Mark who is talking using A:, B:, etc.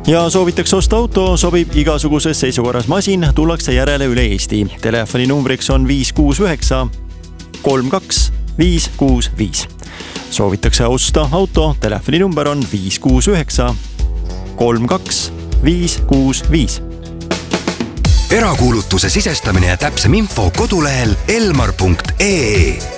A: Ja soovitakse osta auto, sobib igasuguses seisukorras masin, tullakse järele üle Eesti. Telefoni numbriks on 569 32 565. Soovitakse osta auto, telefoni number on 569 32 565.
B: Erakuulutuse sisestamine ja täpsem info kodulehel elmar.ee.